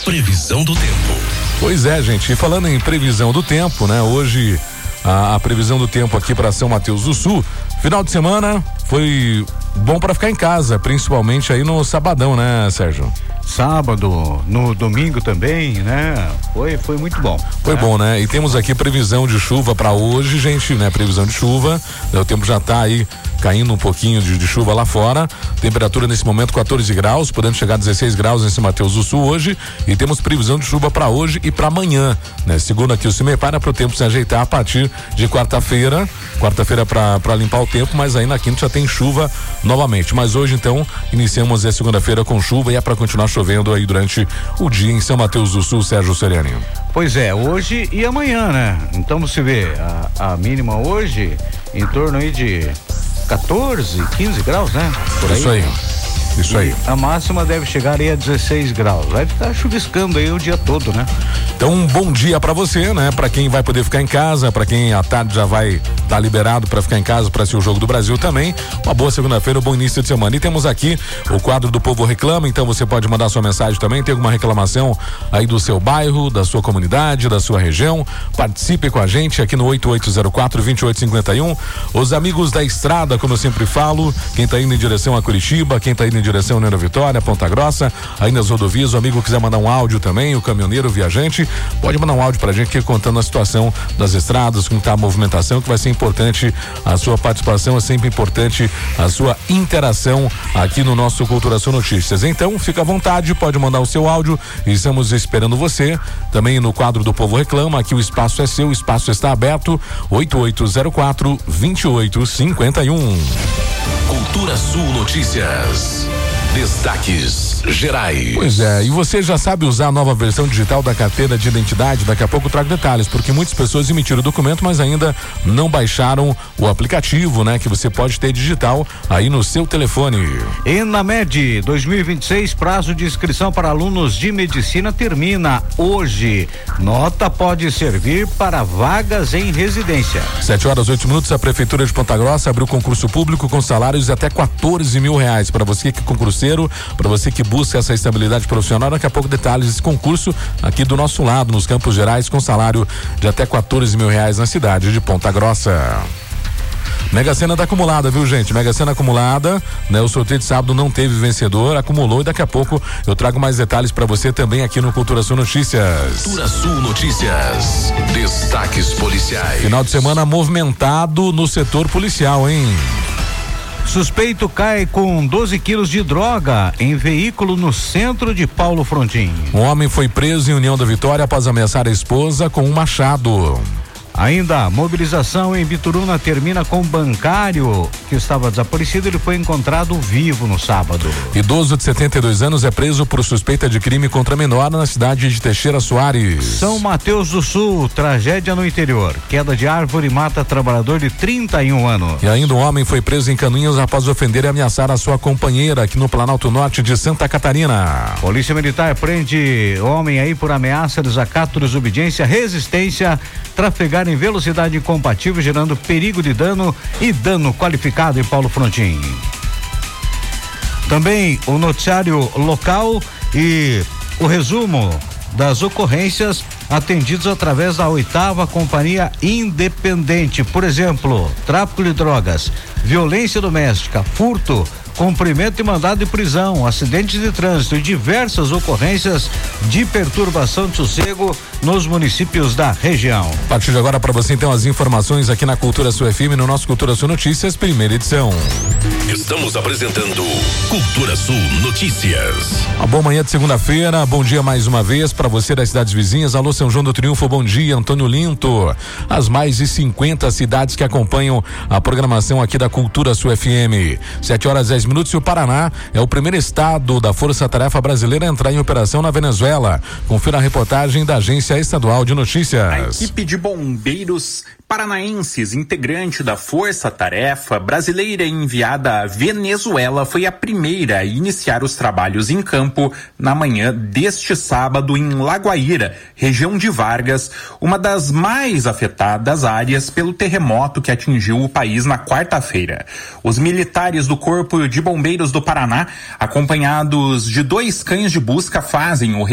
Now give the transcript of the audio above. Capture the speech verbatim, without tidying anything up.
Previsão do tempo. Pois é, gente, e falando em previsão do tempo, né? Hoje a, a previsão do tempo aqui para São Mateus do Sul, final de semana foi bom para ficar em casa, principalmente aí no sabadão, né, Sérgio? Sábado, no domingo também, né? Foi, foi muito bom. Foi né? bom, né? E temos aqui previsão de chuva para hoje, gente, né? Previsão de chuva. O tempo já tá aí caindo um pouquinho de, de chuva lá fora. Temperatura nesse momento quatorze graus, podendo chegar a dezesseis graus em São Mateus do Sul hoje. E temos previsão de chuva para hoje e para amanhã, né? Segundo aqui o CIMEPAR, para o tempo se ajeitar a partir de quarta-feira. Quarta-feira para limpar o tempo, mas aí na quinta já tem chuva novamente. Mas hoje então iniciamos a segunda-feira com chuva e é para continuar chovendo aí durante o dia em São Mateus do Sul, Sérgio Seriani. Pois é, hoje e amanhã, né? Então você vê, a, a mínima hoje em torno aí de quatorze, quinze graus, né? Por aí. Isso aí. Isso aí. A máxima deve chegar aí a dezesseis graus. Vai ficar chuviscando aí o dia todo, né? Então, um bom dia pra você, né? Pra quem vai poder ficar em casa, pra quem à tarde já vai estar tá liberado pra ficar em casa pra assistir o Jogo do Brasil também. Uma boa segunda-feira, um bom início de semana. E temos aqui o quadro do Povo Reclama, então você pode mandar sua mensagem também. Tem alguma reclamação aí do seu bairro, da sua comunidade, da sua região? Participe com a gente aqui no oito oito zero quatro, dois oito cinco um. Os amigos da estrada, como eu sempre falo, quem tá indo em direção a Curitiba, quem tá indo em direção a Nova Vitória, Ponta Grossa, aí nas rodovias, o amigo quiser mandar um áudio também, o caminhoneiro, o viajante, pode mandar um áudio pra gente aqui contando a situação das estradas, como tá a movimentação, que vai ser importante a sua participação, é sempre importante a sua interação aqui no nosso Cultura Sul Notícias. Então, fica à vontade, pode mandar o seu áudio, estamos esperando você, também no quadro do Povo Reclama, aqui o espaço é seu, o espaço está aberto, oito oito zero quatro, dois oito cinco um. Cultura Sul Notícias. Destaques gerais. Pois é, e você já sabe usar a nova versão digital da carteira de identidade? Daqui a pouco eu trago detalhes, porque muitas pessoas emitiram o documento, mas ainda não baixaram o aplicativo, né? Que você pode ter digital aí no seu telefone. ENAMED dois mil e vinte e seis, prazo de inscrição para alunos de medicina termina hoje. Nota pode servir para vagas em residência. Sete horas, oito minutos, a Prefeitura de Ponta Grossa abriu concurso público com salários de até quatorze mil reais. Para você que concurseiro, para você que busca essa estabilidade profissional, daqui a pouco detalhes desse concurso aqui do nosso lado, nos Campos Gerais, com salário de até quatorze mil reais na cidade de Ponta Grossa. Mega Sena tá acumulada, viu, gente? Mega Sena acumulada, né? O sorteio de sábado não teve vencedor, acumulou, e daqui a pouco eu trago mais detalhes pra você também aqui no Cultura Sul Notícias. Cultura Sul Notícias. Destaques policiais. Final de semana movimentado no setor policial, hein? Suspeito cai com doze quilos de droga em veículo no centro de Paulo Frontin. Um homem foi preso em União da Vitória após ameaçar a esposa com um machado. Ainda, mobilização em Bituruna termina com um bancário que estava desaparecido. Ele foi encontrado vivo no sábado. Idoso de setenta e dois anos é preso por suspeita de crime contra menor na cidade de Teixeira Soares. São Mateus do Sul, tragédia no interior. Queda de árvore mata trabalhador de trinta e um anos. E ainda um homem foi preso em Canoinhas após ofender e ameaçar a sua companheira aqui no Planalto Norte de Santa Catarina. Polícia Militar prende homem aí por ameaça, desacato, desobediência, resistência, trafegar em velocidade incompatível, gerando perigo de dano e dano qualificado em Paulo Frontin. Também o noticiário local e o resumo das ocorrências atendidas através da oitava Companhia Independente. Por exemplo, tráfico de drogas, violência doméstica, furto, cumprimento de mandado de prisão, acidentes de trânsito e diversas ocorrências de perturbação de sossego nos municípios da região. A partir de agora, para você então as informações aqui na Cultura Sul F M, no nosso Cultura Sul Notícias, primeira edição. Estamos apresentando Cultura Sul Notícias. Uma boa manhã de segunda-feira, bom dia mais uma vez para você das cidades vizinhas. Alô, São João do Triunfo, bom dia, Antônio Linto. As mais de cinquenta cidades que acompanham a programação aqui da Cultura Sul F M. Sete horas, dez minutos, e o Paraná é o primeiro estado da Força Tarefa Brasileira a entrar em operação na Venezuela. Confira a reportagem da Agência Estadual de Notícias. A equipe de bombeiros paranaenses, integrante da Força Tarefa Brasileira enviada à Venezuela, foi a primeira a iniciar os trabalhos em campo na manhã deste sábado em Lagoaíra, região de Vargas, uma das mais afetadas áreas pelo terremoto que atingiu o país na quarta-feira. Os militares do Corpo de Bombeiros do Paraná, acompanhados de dois cães de busca, fazem o